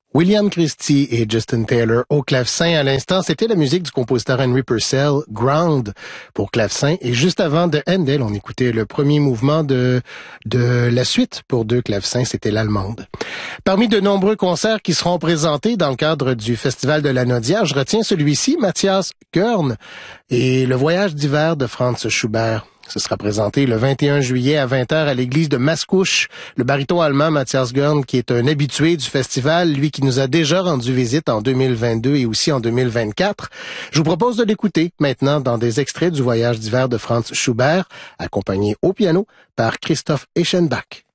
William Christie et Justin Taylor au clavecin. À l'instant, c'était la musique du compositeur Henry Purcell, Ground, pour clavecin. Et juste avant de Handel, on écoutait le premier mouvement de la suite pour deux clavecins, c'était l'allemande. Parmi de nombreux concerts qui seront présentés dans le cadre du Festival de la Naudière, je retiens celui-ci, Matthias Görn et le voyage d'hiver de Franz Schubert. Ce sera présenté le 21 juillet à 20h à l'église de Mascouche. Le baryton allemand Matthias Görn, qui est un habitué du festival, lui qui nous a déjà rendu visite en 2022 et aussi en 2024. Je vous propose de l'écouter maintenant dans des extraits du voyage d'hiver de Franz Schubert, accompagné au piano par Christoph Eschenbach.